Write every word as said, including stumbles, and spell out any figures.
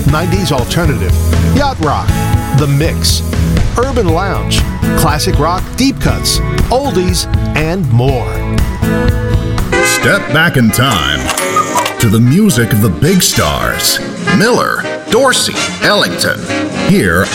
nineties alternative, yacht rock, the mix, urban lounge, classic rock, deep cuts, oldies, and more. Step back in time to the music of the big stars, Miller, Dorsey, Ellington, here